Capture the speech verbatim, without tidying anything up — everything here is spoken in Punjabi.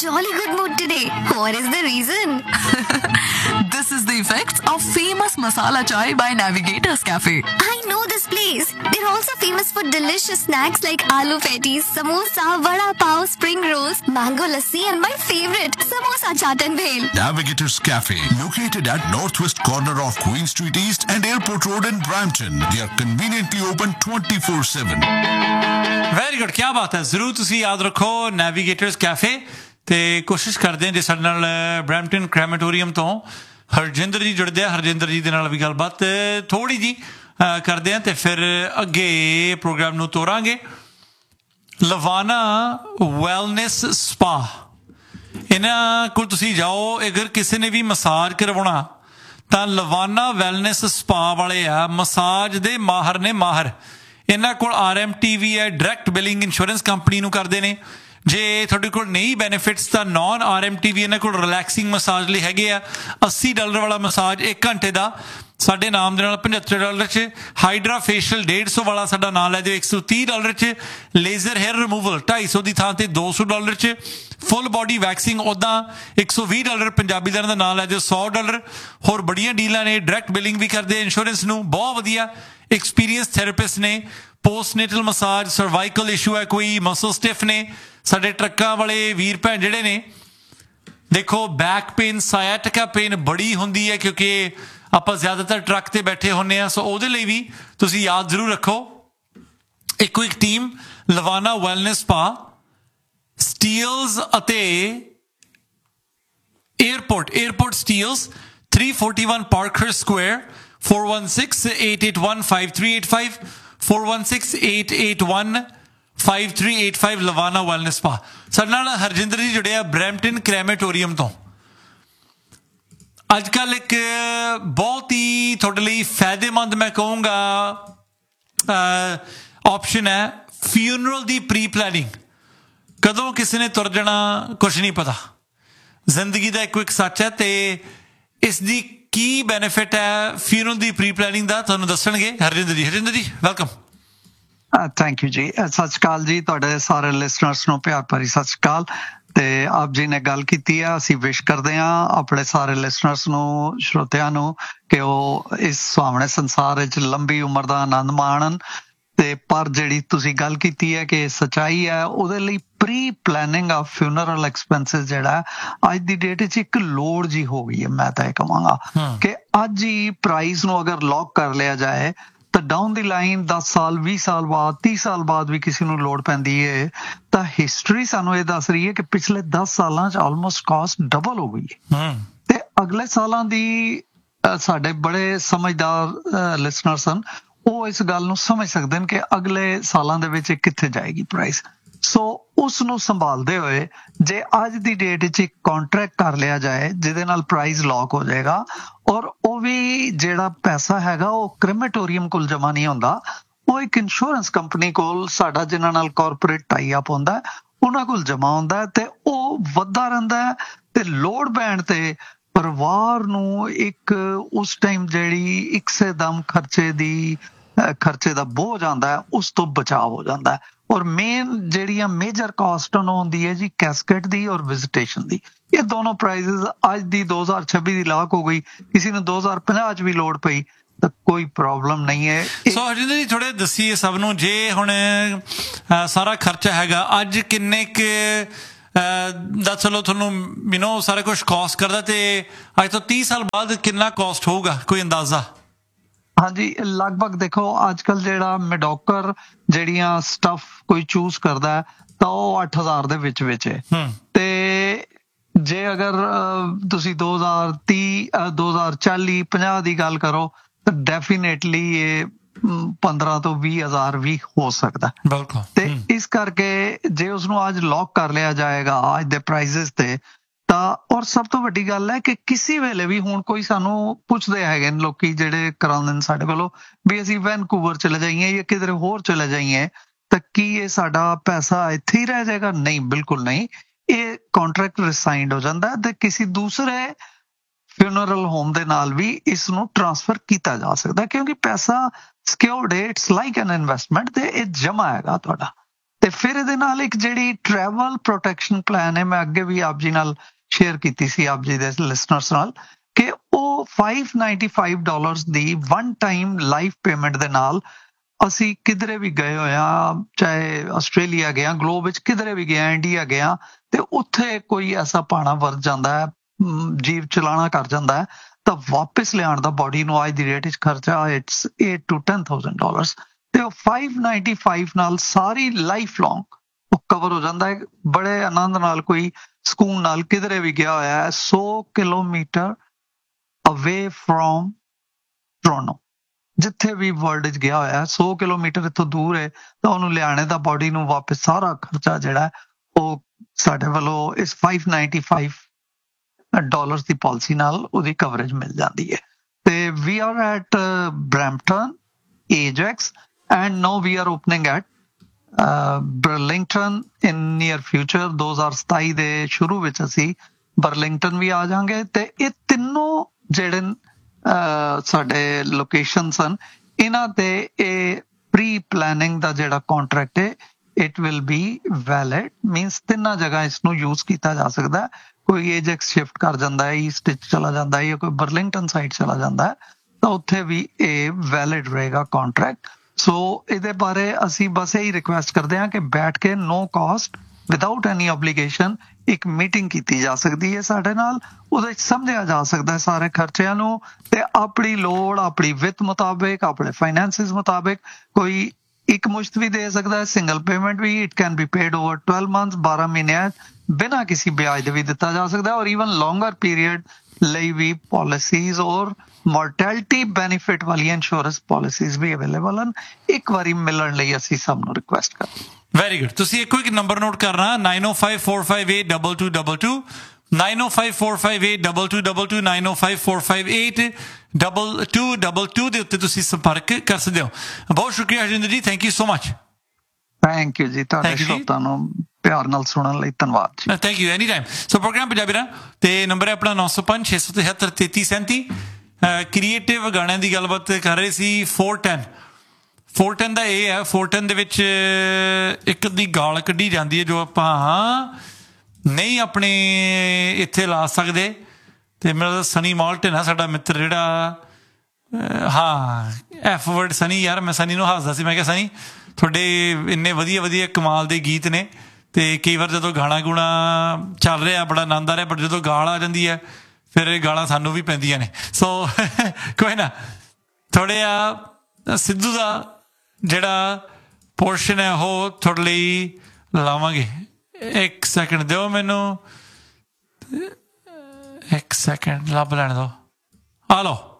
jolly good mood today. What is the reason? This is the effects of famous masala chai by Navigators Cafe. I know this place. They're also famous for delicious snacks like aloo patties, samosa, vada pav, spring rolls, mango lassi, and my favorite, samosa chaat and bhel. Navigators Cafe, located at northwest corner of Queen Street East and Airport Road in Brampton. They are conveniently open twenty-four seven. Very good, ਕਿਆ ਬਾਤ ਹੈ। ਜ਼ਰੂਰ ਤੁਸੀਂ ਯਾਦ ਰੱਖੋ ਨੈਵੀਗੇਟਰਸ ਕੈਫੇ, ਤੇ ਕੋਸ਼ਿਸ਼ ਕਰਦੇ ਹਾਂ ਜੇ ਸਾਡੇ ਨਾਲ ਬਰੈਂਪਟਨ ਕ੍ਰੈਮੇਟੋਰੀਅਮ ਤੋਂ ਹਰਜਿੰਦਰ ਜੀ ਜੁੜਦੇ ਆ, ਹਰਜਿੰਦਰ ਜੀ ਦੇ ਨਾਲ ਵੀ ਗੱਲਬਾਤ ਥੋੜ੍ਹੀ ਜੀ ਕਰਦੇ ਹਾਂ, ਤੇ ਫਿਰ ਅੱਗੇ ਪ੍ਰੋਗਰਾਮ ਨੂੰ ਤੋਰਾਂਗੇ। ਲਵਾਨਾ ਵੈਲਨੈਸ ਸਪਾ, ਇਹਨਾਂ ਕੋਲ ਤੁਸੀਂ ਜਾਓ। ਅਗਰ ਕਿਸੇ ਨੇ ਵੀ ਮਸਾਜ ਕਰਵਾਉਣਾ ਤਾਂ ਲਵਾਨਾ ਵੈਲਨੈਸ ਸਪਾ ਵਾਲੇ ਆ, ਮਸਾਜ ਦੇ ਮਾਹਰ ਨੇ, ਮਾਹਰ। ਇਹਨਾਂ ਕੋਲ ਆਰ ਐਮ ਟੀ ਵੀ ਹੈ, ਡਾਇਰੈਕਟ ਬਿਲਿੰਗ ਇੰਸ਼ੋਰੈਂਸ ਕੰਪਨੀ ਨੂੰ ਕਰਦੇ ਨੇ। ਜੇ ਤੁਹਾਡੇ ਕੋਲ ਨਹੀਂ ਬੈਨੀਫਿਟਸ ਤਾਂ non R M T V ਇਹਨਾਂ ਕੋਲ ਰਿਲੈਕਸਿੰਗ ਮਸਾਜ ਲਈ ਹੈਗੇ ਆ। ਅੱਸੀ ਡਾਲਰ ਵਾਲਾ ਮਸਾਜ ਇੱਕ ਘੰਟੇ ਦਾ ਸਾਡੇ ਨਾਮ ਦੇ ਨਾਲ ਪਝੱਤਰ ਡਾਲਰ 'ਚ, ਹਾਈਡਰਾ ਫੇਸ਼ੀਅਲ ਡੇਢ ਸੌ ਵਾਲਾ ਸਾਡਾ ਨਾਂ ਲੈ ਦਿਓ ਇੱਕ ਸੌ ਤੀਹ ਡਾਲਰ 'ਚ, ਲੇਜ਼ਰ ਹੇਅਰ ਰਿਮੂਵਲ ਢਾਈ ਸੌ ਦੀ ਥਾਂ 'ਤੇ ਦੋ ਸੌ ਡਾਲਰ 'ਚ, ਫੁੱਲ ਬੋਡੀ ਵੈਕਸਿੰਗ ਉੱਦਾਂ ਇੱਕ ਸੌ ਵੀਹ ਡਾਲਰ, ਪੰਜਾਬੀ ਦਾਰਾਂ ਦਾ ਨਾਂ ਲੈ ਦਿਓ ਸੌ ਡਾਲਰ। ਹੋਰ ਬੜੀਆਂ ਡੀਲਾਂ ਨੇ, ਡਾਇਰੈਕਟ ਬਿਲਿੰਗ ਵੀ ਕਰਦੇ ਇੰਸ਼ੋਰੈਂਸ ਨੂੰ, ਬਹੁਤ ਵਧੀਆ ਐਕਸਪੀਰੀਅੰਸ ਥੈਰੇਪਿਸਟ ਨੇ। ਪੋਸਟਨੇਟਲ ਮਸਾਜ, ਸਰਵਾਈਕਲ ਇਸ਼ੂ ਹੈ ਕੋਈ, ਮਸਲ ਸਟਿਫ ਨੇ। ਸਾਡੇ ਟਰੱਕਾਂ ਵਾਲੇ ਵੀਰ ਭੈਣ ਜਿਹੜੇ ਨੇ, ਦੇਖੋ ਬੈਕ ਪੇਨ, ਸਾਇਆਟਿਕਾ ਪੇਨ ਬੜੀ ਹੁੰਦੀ ਹੈ ਕਿਉਂਕਿ ਆਪਾਂ ਜ਼ਿਆਦਾਤਰ ਟਰੱਕ 'ਤੇ ਬੈਠੇ ਹੁੰਦੇ ਹਾਂ, ਸੋ ਉਹਦੇ ਲਈ ਵੀ ਤੁਸੀਂ ਯਾਦ ਜ਼ਰੂਰ ਰੱਖੋ। ਇੱਕੋ ਇੱਕ ਟੀਮ ਲਵਾਨਾ ਵੈਲਨੈਸ ਸਪਾ, ਸਟੀਲਸ ਅਤੇ airport, airport Steeles, three forty one Parker Square, four one six, eight eight one, five three eight five, four one six, eight eight one, five three eight five, ਲਵਾਨਾ wellness spa. ਸਾਡੇ ਨਾਲ ਹਰਜਿੰਦਰ ਜੀ ਜੁੜੇ ਆ ਬਰੈਂਪਟਨ ਕ੍ਰੈਮੇਟੋਰੀਅਮ ਤੋਂ। ਅੱਜ ਕੱਲ੍ਹ ਇੱਕ ਬਹੁਤ ਹੀ ਤੁਹਾਡੇ ਲਈ ਫਾਇਦੇਮੰਦ ਮੈਂ ਕਹੂੰਗਾ ਆਪਸ਼ਨ ਹੈ, ਫਿਊਨਰਲ ਦੀ ਪ੍ਰੀ ਪਲੈਨਿੰਗ। ਕਦੋਂ ਕਿਸੇ ਨੇ ਤੁਰ ਜਾਣਾ ਕੁਛ ਨਹੀਂ ਪਤਾ, ਜ਼ਿੰਦਗੀ ਦਾ ਇੱਕੋ ਇੱਕ ਸੱਚ ਹੈ, ਤੇ ਇਸ ਦੀ ਕੀ ਬੈਨੀਫਿਟ ਹੈ ਫਿਊਨਰਲ ਦੀ ਪ੍ਰੀ ਪਲੈਨਿੰਗ ਦਾ ਤੁਹਾਨੂੰ ਦੱਸਣਗੇ ਹਰਜਿੰਦਰ ਜੀ। ਹਰਜਿੰਦਰ ਜੀ ਵੈਲਕਮ। ਥੈਂਕ ਯੂ ਜੀ, ਸਤਿ ਸ਼੍ਰੀ ਅਕਾਲ ਜੀ, ਤੁਹਾਡੇ ਸਾਰੇ ਲਿਸਨਰਸ ਨੂੰ ਪਿਆਰ ਭਰੀ ਸਤਿ ਸ਼੍ਰੀ ਅਕਾਲ। ਤੇ ਆਪ ਜੀ ਨੇ ਗੱਲ ਕੀਤੀ ਆ, ਅਸੀਂ ਵਿਸ਼ ਕਰਦੇ ਹਾਂ ਆਪਣੇ ਸਾਰੇ ਲਿਸਨਰਸ ਨੂੰ, ਸਰੋਤਿਆਂ ਨੂੰ, ਕਿ ਉਹ ਇਸ ਸੁਹਾਵਣੇ ਸੰਸਾਰ ਵਿੱਚ ਲੰਬੀ ਉਮਰ ਦਾ ਆਨੰਦ ਮਾਣਨ। ਤੇ ਪਰ ਜਿਹੜੀ ਤੁਸੀਂ ਗੱਲ ਕੀਤੀ ਹੈ ਕਿ ਸੱਚਾਈ ਹੈ, ਉਹਦੇ ਲਈ pre planning of funeral expenses ਜਿਹੜਾ ਅੱਜ ਦੀ ਡੇਟ ਵਿੱਚ ਇੱਕ ਲੋੜ ਜੀ ਹੋ ਗਈ ਹੈ। ਮੈਂ ਤਾਂ ਇਹ ਕਹਾਂਗਾ ਕਿ ਅੱਜ ਹੀ ਪ੍ਰਾਈਸ ਨੂੰ ਅਗਰ ਲੌਕ ਕਰ ਲਿਆ ਜਾਏ ਤਾਂ ਡਾਊਨ ਦੀ ਲਾਈਨ ਦਸ ਸਾਲ, ਵੀਹ ਸਾਲ ਬਾਅਦ, ਤੀਹ ਸਾਲ ਬਾਅਦ ਵੀ ਕਿਸੇ ਨੂੰ ਲੋੜ ਪੈਂਦੀ ਹੈ ਤਾਂ ਹਿਸਟਰੀ ਸਾਨੂੰ ਇਹ ਦੱਸ ਰਹੀ ਹੈ ਕਿ ਪਿਛਲੇ ਦਸ ਸਾਲਾਂ 'ਚ ਆਲਮੋਸਟ ਕਾਸਟ ਡਬਲ ਹੋ ਗਈ ਹੈ। ਤੇ ਅਗਲੇ ਸਾਲਾਂ ਦੀ ਸਾਡੇ ਬੜੇ ਸਮਝਦਾਰ ਲਿਸਨਰਸ ਹਨ, ਉਹ ਇਸ ਗੱਲ ਨੂੰ ਸਮਝ ਸਕਦੇ ਨੇ ਕਿ ਅਗਲੇ ਸਾਲਾਂ ਦੇ ਵਿੱਚ ਕਿੱਥੇ ਜਾਏਗੀ ਪ੍ਰਾਈਸ। ਸੋ ਉਸ ਨੂੰ ਸੰਭਾਲਦੇ ਹੋਏ ਜੇ ਅੱਜ ਦੀ ਡੇਟ ਵਿੱਚ ਇੱਕ ਕੰਟਰੈਕਟ ਕਰ ਲਿਆ ਜਾਏ ਜਿਹਦੇ ਨਾਲ ਪ੍ਰਾਈਸ ਲੌਕ ਹੋ ਜਾਏਗਾ, ਔਰ ਉਹ ਵੀ ਜਿਹੜਾ ਪੈਸਾ ਹੈਗਾ ਉਹ ਕ੍ਰੈਮੇਟੋਰੀਅਮ ਕੋਲ ਜਮਾ ਨਹੀਂ ਹੁੰਦਾ, ਉਹ ਇੱਕ ਇੰਸ਼ੋਰੈਂਸ ਕੰਪਨੀ ਕੋਲ, ਸਾਡਾ ਜਿਨ੍ਹਾਂ ਨਾਲ ਕਾਰਪੋਰੇਟ ਟਾਈ ਅਪ ਹੁੰਦਾ, ਉਹਨਾਂ ਕੋਲ ਜਮਾ ਹੁੰਦਾ, ਤੇ ਉਹ ਵੱਧਦਾ ਰਹਿੰਦਾ ਹੈ। ਤੇ ਲੋੜ ਪੈਣ ਤੇ ਪਰਿਵਾਰ ਨੂੰ ਇੱਕ ਉਸ ਟਾਈਮ ਜਿਹੜੀ ਇੱਕਦਮ ਖਰਚੇ ਦੀ ਖਰਚੇ ਦਾ ਬੋਝ ਆਉਂਦਾ ਹੈ, ਉਸ ਤੋਂ ਬਚਾਅ ਹੋ ਜਾਂਦਾ ਹੈ। ਔਰ ਮੇਨ ਜਿਹੜੀਆਂ ਮੇਜਰ ਕਾਸਟ ਹੁੰਦੀ ਹੈ ਜੀ ਕੈਸਕੇਟ ਦੀ ਔਰ ਵਿਜ਼ਿਟੇਸ਼ਨ ਦੀ। ਇਹ ਦੋਨੋਂ ਪ੍ਰਾਈਸਿਸ ਅੱਜ ਦੀ ਦੋ ਹਜ਼ਾਰ ਛੱਬੀ ਦੀ ਲਾਕ ਹੋ ਗਈ, ਕਿਸੇ ਨੂੰ ਦੋ ਹਜ਼ਾਰ ਪੰਜਾਹ 'ਚ ਵੀ ਲੋੜ ਪਈ ਤਾਂ ਕੋਈ ਪ੍ਰੋਬਲਮ ਨਹੀਂ ਹੈ। ਸੋ ਹਰਜਿੰਦਰ ਜੀ ਥੋੜੇ ਦੱਸੀਏ ਸਭ ਨੂੰ, ਜੇ ਹੁਣ ਸਾਰਾ ਖਰਚਾ ਹੈਗਾ ਅੱਜ ਕਿੰਨੇ ਕੁ ਦਾ, ਚਲੋ ਤੁਹਾਨੂੰ ਯੂ ਨੋ ਸਾਰਾ ਕੁਛ ਕਾਸਟ ਕਰਦਾ, ਤੇ ਅੱਜ ਤੋਂ ਤੀਹ ਸਾਲ ਬਾਅਦ ਕਿੰਨਾ ਕਾਸਟ ਹੋਊਗਾ, ਕੋਈ ਅੰਦਾਜ਼ਾ? ਹਾਂਜੀ, ਲਗਭਗ ਦੇਖੋ ਅੱਜ ਕੱਲ ਜਿਹੜਾ ਮੈਡੋਕਰ ਜਿਹੜੀਆਂ ਸਟਫ ਕੋਈ ਚੂਜ਼ ਕਰਦਾ ਤਾਂ ਉਹ ਅੱਠ ਹਜ਼ਾਰ ਦੇ ਵਿੱਚ ਵਿੱਚ ਹੈ। ਤੇ ਜੇ ਅਗਰ ਤੁਸੀਂ ਦੋ ਹਜ਼ਾਰ ਤੀਹ, ਦੋ ਹਜ਼ਾਰ ਚਾਲੀ, ਪੰਜਾਹ ਦੀ ਗੱਲ ਕਰੋ ਤਾਂ ਡੈਫੀਨੇਟਲੀ ਇਹ ਪੰਦਰਾਂ ਤੋਂ ਵੀਹ ਹਜ਼ਾਰ ਵੀ ਹੋ ਸਕਦਾ। ਤੇ ਇਸ ਕਰਕੇ ਜੇ ਉਸਨੂੰ ਅੱਜ ਲੌਕ ਕਰ ਲਿਆ ਜਾਏਗਾ ਅੱਜ ਦੇ ਪ੍ਰਾਈਸਿਸ ਤੇ, ਤਾਂ ਔਰ ਸਭ ਤੋਂ ਵੱਡੀ ਗੱਲ ਹੈ ਕਿ ਕਿਸੇ ਵੇਲੇ ਵੀ ਹੁਣ ਕੋਈ ਸਾਨੂੰ ਪੁੱਛਦੇ ਹੈਗੇ ਨੇ ਲੋਕੀ ਜਿਹੜੇ ਕਰਾਉਂਦੇ ਨੇ ਸਾਡੇ ਕੋਲੋਂ ਵੀ ਅਸੀਂ ਵੈਨਕੂਵਰ ਚਲੇ ਜਾਈਏ ਜਾਂ ਕਿਧਰੇ ਹੋਰ ਚਲੇ ਜਾਈਏ ਤਾਂ ਕੀ ਇਹ ਸਾਡਾ ਪੈਸਾ ਇੱਥੇ ਹੀ ਰਹਿ ਜਾਏਗਾ? ਨਹੀਂ, ਬਿਲਕੁਲ ਨਹੀਂ। ਇਹ ਕੰਟਰੈਕਟ ਰਿਸਾਈਨਡ ਹੋ ਜਾਂਦਾ ਤੇ ਕਿਸੇ ਦੂਸਰੇ ਫਿਊਨਰਲ ਹੋਮ ਦੇ ਨਾਲ ਵੀ ਇਸ ਨੂੰ ਟ੍ਰਾਂਸਫਰ ਕੀਤਾ ਜਾ ਸਕਦਾ, ਕਿਉਂਕਿ ਪੈਸਾ ਸਿਕਿਉਰਡ ਹੈ, ਇਟਸ ਲਾਈਕ ਐਨ ਇਨਵੈਸਟਮੈਂਟ, ਤੇ ਇਹ ਜਮਾ ਹੈਗਾ ਤੁਹਾਡਾ। ਤੇ ਫਿਰ ਇਹਦੇ ਨਾਲ ਇੱਕ ਜਿਹੜੀ ਟਰੈਵਲ ਪ੍ਰੋਟੈਕਸ਼ਨ ਪਲਾਨ ਹੈ, ਮੈਂ ਅੱਗੇ ਵੀ ਆਪ ਜੀ ਨਾਲ ਸ਼ੇਅਰ ਕੀਤੀ ਸੀ ਆਪ ਜੀ ਦੇ ਲਿਸਨਰਸ ਨਾਲ, ਕਿ ਉਹ five ninety-five ਡਾਲਰਸ ਦੀ ਵਨ ਟਾਈਮ ਲਾਈਫ ਪੇਮੈਂਟ ਦੇ ਨਾਲ ਅਸੀਂ ਕਿਧਰੇ ਵੀ ਗਏ ਹੋਇਆ, ਚਾਹੇ ਆਸਟ੍ਰੇਲੀਆ ਗਿਆ, ਗਲੋਬ ਵਿੱਚ ਕਿਧਰੇ ਵੀ ਗਿਆ, ਇੰਡੀਆ ਗਿਆ, ਤੇ ਉੱਥੇ ਕੋਈ ਐਸਾ ਪਾਣਾ ਵਰਤ ਜਾਂਦਾ ਹੈ, ਜੀਵ ਚਲਾਣਾ ਕਰ ਜਾਂਦਾ ਹੈ, ਤਾਂ ਵਾਪਸ ਲਿਆਉਣ ਦਾ ਬੋਡੀ ਨੂੰ ਅੱਜ ਦੀ ਰੇਟ ਵਿੱਚ ਖਰਚਾ it's eight to ten thousand dollars, ਤੇ ਉਹ five ninety-five ਨਾਲ ਸਾਰੀ ਲਾਈਫ ਲੌਂਗ ਉਹ ਕਵਰ ਹੋ ਜਾਂਦਾ ਹੈ। ਬੜੇ ਆਨੰਦ ਨਾਲ, ਕੋਈ ਸਕੂਨ ਨਾਲ ਕਿਧਰੇ ਵੀ ਗਿਆ ਹੋਇਆ ਹੈ, ਸੌ ਕਿਲੋਮੀਟਰ ਅਵੇ ਫਰੋਮ ਟੋਰਾਂਟੋ, ਜਿੱਥੇ ਵੀ ਵਰਲਡ 'ਚ ਗਿਆ ਹੋਇਆ, ਸੌ ਕਿਲੋਮੀਟਰ ਇੱਥੋਂ ਦੂਰ ਹੈ, ਤਾਂ ਉਹਨੂੰ ਲਿਆਣੇ ਦਾ ਬੋਡੀ ਨੂੰ ਵਾਪਸ ਸਾਰਾ ਖਰਚਾ ਜਿਹੜਾ ਉਹ ਸਾਡੇ ਵੱਲੋਂ ਇਸ five ninety-five ਡਾਲਰਸ ਦੀ ਪਾਲਿਸੀ ਨਾਲ ਉਹਦੀ ਕਵਰੇਜ ਮਿਲ ਜਾਂਦੀ ਹੈ। ਤੇ ਵੀ R at Brampton, ਏਜੈਕਸ, and now we R opening at Burlington in near future. ਦੋ ਹਜ਼ਾਰ ਸਤਾਈ ਦੇ ਸ਼ੁਰੂ ਵਿੱਚ ਅਸੀਂ ਬਰਲਿੰਗਟਨ ਵੀ ਆ ਜਾਵਾਂਗੇ, ਤੇ ਇਹ ਤਿੰਨੋਂ ਜਿਹੜੇ ਸਾਡੇ ਲੋਕੇਸ਼ਨ ਹਨ, ਇਹਨਾਂ ਤੇ ਇਹ ਪ੍ਰੀ ਪਲੈਨਿੰਗ ਦਾ ਜਿਹੜਾ ਕੰਟਰੈਕਟ ਹੈ, it will be valid, means ਤਿੰਨਾਂ ਜਗ੍ਹਾ ਇਸ ਨੂੰ ਯੂਜ਼ ਕੀਤਾ ਜਾ ਸਕਦਾ ਹੈ। ਕੋਈ ਏਜੈਕਸ ਸ਼ਿਫਟ ਕਰ ਜਾਂਦਾ ਹੈ, ਈਸਟ ਵਿੱਚ ਚਲਾ ਜਾਂਦਾ ਹੈ, ਜਾਂ ਕੋਈ ਬਰਲਿੰਗਟਨ ਸਾਈਡ ਚਲਾ ਜਾਂਦਾ ਹੈ, ਤਾਂ ਉੱਥੇ ਵੀ ਇਹ ਵੈਲਿਡ ਰਹੇਗਾ ਕੰਟਰੈਕਟ। ਸੋ ਇਹਦੇ ਬਾਰੇ ਅਸੀਂ ਬਸ ਇਹੀ ਰਿਕੁਐਸਟ ਕਰਦੇ ਹਾਂ ਕਿ ਬੈਠ ਕੇ ਨੋ ਕਾਸਟ, ਵਿਦਆਊਟ ਐਨੀ ਓਬਲੀਗੇਸ਼ਨ ਇੱਕ ਮੀਟਿੰਗ ਕੀਤੀ ਜਾ ਸਕਦੀ ਹੈ ਸਾਡੇ ਨਾਲ, ਉਹਦੇ ਵਿੱਚ ਸਮਝਿਆ ਜਾ ਸਕਦਾ ਹੈ ਸਾਰੇ ਖਰਚਿਆਂ ਨੂੰ, ਤੇ ਆਪਣੀ ਲੋੜ, ਆਪਣੀ ਵਿੱਤ ਮੁਤਾਬਿਕ, ਆਪਣੇ ਫਾਈਨੈਂਸਿਸ ਮੁਤਾਬਿਕ ਕੋਈ ਇੱਕ ਮੁਸ਼ਤ ਵੀ ਦੇ ਸਕਦਾ ਹੈ, single payment we, it can be paid over twelve months, ਬਾਰਾਂ ਮਹੀਨਿਆਂ ਬਿਨਾਂ ਕਿਸੇ ਵਿਆਜ ਦੇ ਵੀ ਦਿੱਤਾ ਜਾ ਸਕਦਾ ਹੈ, ਔਰ ਈਵਨ ਲੌਂਗਰ ਪੀਰੀਅਡ ਲਈ ਵੀ ਪਾਲਿਸੀਜ਼ ਔਰ ਮੋਰਟੈਲਿਟੀ ਬੈਨੀਫਿਟ ਵਾਲੀਆਂ ਇੰਸ਼ੋਰੈਂਸ ਪਾਲਿਸੀਜ਼ ਵੀ ਅਵੇਲੇਬਲ ਹਨ। ਇੱਕ ਵਾਰੀ ਮਿਲਣ ਲਈ ਅਸੀਂ ਸਭ ਨੂੰ ਰਿਕੁਐਸਟ ਕਰਦੇ ਹਾਂ। Very good. ਤੁਸੀਂ ਇੱਕੋ ਇੱਕ ਨੰਬਰ ਨੋਟ ਕਰਨਾ, nine oh five four five eight two two two two, nine oh five four five eight two two two two, nine oh five four five eight two two two two ਦੇ ਉੱਤੇ ਤੁਸੀਂ ਸੰਪਰਕ ਕਰ ਸਕਦੇ ਹੋ। ਬਹੁਤ ਸ਼ੁਕਰੀਆ ਹਰਜਿੰਦਰ ਜੀ, thank you so much. Thank you ਜੀ, ਤੁਹਾਡੇ ਸ਼ਰੋਤਾਂ ਨੂੰ ਪਿਆਰ ਨਾਲ ਸੁਣਨ ਲਈ ਧੰਨਵਾਦ ਜੀ। Thank you, any time. So programme Punjabi ਦਾ ਤੇ ਨੰਬਰ ਹੈ ਆਪਣਾ ਨੌ ਸੌ ਪੰਜ ਛੇ ਸੌ ਤਿਹੱਤਰ ਤੇਤੀ ਸੈਂਤੀ। ਕ੍ਰੀਏਟਿਵ ਗਾਣਿਆਂ ਦੀ ਗੱਲਬਾਤ ਕਰ ਰਹੇ ਸੀ। four ten four ten ਦਾ ਇਹ ਹੈ, four ten ਦੇ ਵਿੱਚ ਇੱਕ ਅੱਧੀ ਗਾਲ ਕੱਢੀ ਜਾਂਦੀ ਹੈ ਜੋ ਆਪਾਂ ਨਹੀਂ ਆਪਣੇ ਇੱਥੇ ਲਾ ਸਕਦੇ, ਤੇ ਮੇਰਾ ਸਨੀ ਮਾਲਟਨ ਆ ਸਾਡਾ ਮਿੱਤਰ ਜਿਹੜਾ, ਹਾਂ ਐਫ ਵਰਡ ਸਨੀ, ਯਾਰ ਮੈਂ ਸਨੀ ਨੂੰ ਹੱਸਦਾ ਸੀ, ਮੈਂ ਕਿਹਾ ਸਨੀ ਤੁਹਾਡੇ ਇੰਨੇ ਵਧੀਆ ਵਧੀਆ ਕਮਾਲ ਦੇ ਗੀਤ ਨੇ, ਤੇ ਕਈ ਵਾਰ ਜਦੋਂ ਗਾਣਾ ਗੁਣਾ ਚੱਲ ਰਿਹਾ ਬੜਾ ਆਨੰਦ ਆ ਰਿਹਾ, ਬਟ ਜਦੋਂ ਗਾਲ ਆ ਜਾਂਦੀ ਹੈ ਫਿਰ ਇਹ ਗਾਲਾਂ ਸਾਨੂੰ ਵੀ ਪੈਂਦੀਆਂ ਨੇ। ਸੋ ਕੋਈ ਨਾ, ਥੋੜ੍ਹੇ ਆ ਸਿੱਧੂ ਦਾ ਜਿਹੜਾ ਪੋਰਸ਼ਨ ਹੈ ਉਹ ਤੁਹਾਡੇ ਲਈ ਲਾਵਾਂਗੇ। ਇੱਕ ਸੈਕਿੰਡ ਦਿਓ ਮੈਨੂੰ, ਇੱਕ ਸੈਕਿੰਡ ਲੱਭ ਲੈਣ ਦਿਓ। ਆ ਲਓ।